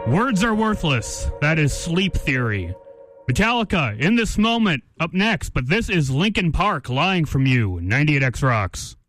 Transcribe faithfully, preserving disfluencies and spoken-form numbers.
Words are worthless. That is Sleep Theory. Metallica, In This Moment, up next. But this is Linkin Park, Lying From You, ninety-eight X Rocks.